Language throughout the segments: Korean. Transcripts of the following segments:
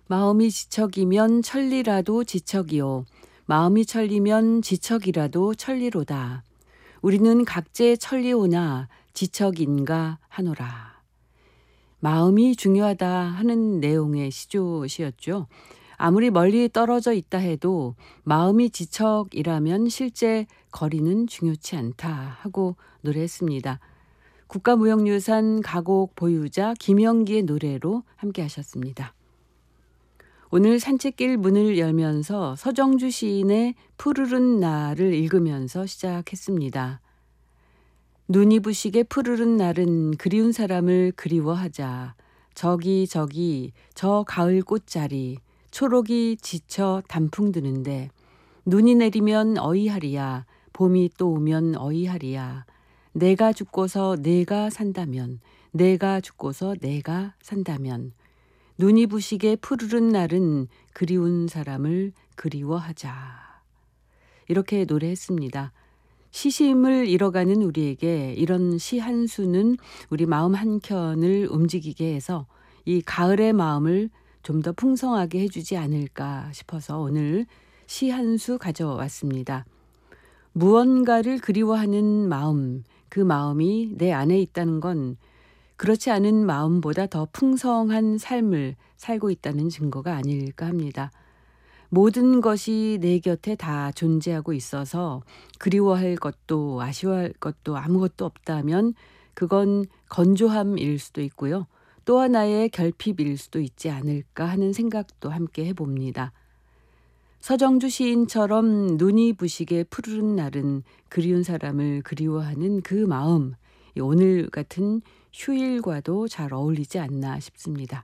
마음이 지척이면 천리라도 지척이요. 마음이 천리면 지척이라도 천리로다. 우리는 각제 천리오나 지척인가 하노라. 마음이 중요하다 하는 내용의 시조시였죠. 아무리 멀리 떨어져 있다 해도 마음이 지척이라면 실제 거리는 중요치 않다 하고 노래했습니다. 국가무형유산 가곡 보유자 김영기의 노래로 함께 하셨습니다. 오늘 산책길 문을 열면서 서정주 시인의 푸르른 날을 읽으면서 시작했습니다. 눈이 부시게 푸르른 날은 그리운 사람을 그리워하자. 저기 저 가을 꽃자리 초록이 지쳐 단풍 드는데 눈이 내리면 어이하리야. 봄이 또 오면 어이하리야. 내가 죽고서 내가 산다면 내가 죽고서 내가 산다면 눈이 부시게 푸르른 날은 그리운 사람을 그리워하자. 이렇게 노래했습니다. 시심을 잃어가는 우리에게 이런 시 한 수는 우리 마음 한켠을 움직이게 해서 이 가을의 마음을 좀 더 풍성하게 해주지 않을까 싶어서 오늘 시 한 수 가져왔습니다. 무언가를 그리워하는 마음, 그 마음이 내 안에 있다는 건 그렇지 않은 마음보다 더 풍성한 삶을 살고 있다는 증거가 아닐까 합니다. 모든 것이 내 곁에 다 존재하고 있어서 그리워할 것도 아쉬워할 것도 아무것도 없다면 그건 건조함일 수도 있고요. 또 하나의 결핍일 수도 있지 않을까 하는 생각도 함께 해봅니다. 서정주 시인처럼 눈이 부시게 푸르른 날은 그리운 사람을 그리워하는 그 마음, 오늘 같은 휴일과도 잘 어울리지 않나 싶습니다.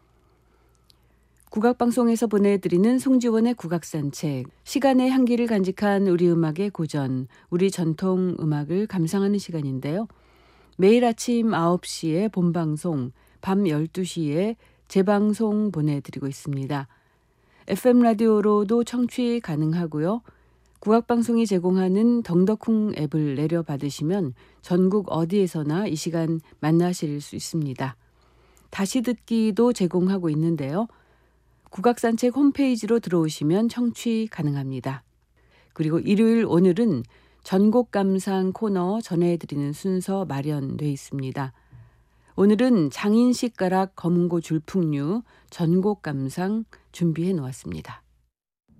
국악방송에서 보내드리는 송지원의 국악산책, 시간의 향기를 간직한 우리 음악의 고전, 우리 전통 음악을 감상하는 시간인데요. 매일 아침 9시에 본방송, 밤 12시에 재방송 보내드리고 있습니다. FM 라디오로도 청취 가능하고요. 국악방송이 제공하는 덩더쿵 앱을 내려받으시면 전국 어디에서나 이 시간 만나실 수 있습니다. 다시 듣기도 제공하고 있는데요. 국악산책 홈페이지로 들어오시면 청취 가능합니다. 그리고 일요일 오늘은 전곡 감상 코너 전해드리는 순서 마련돼 있습니다. 오늘은 장인식 가락 검은고 줄풍류 전곡 감상 준비해 놓았습니다.